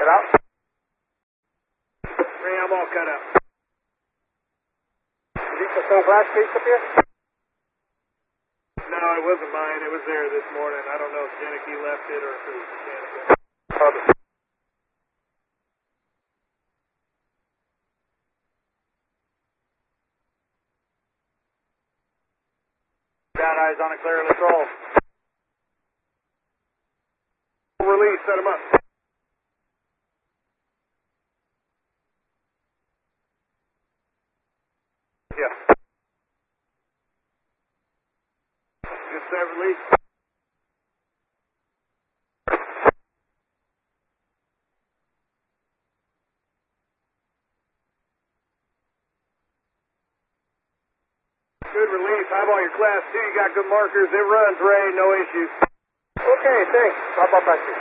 out? Ray, I'm all cut up. Did you put some glass piece up here? No, it wasn't mine. It was there this morning. I don't know if Janicki left it or if it was mechanical. Probably. Down eyes on a clear, let's roll. Release, set him up. Yeah. Good set, release. Good release. Highball your class 2. You got good markers. It runs, Ray. No issues. Okay, thanks. I'll pop back to you.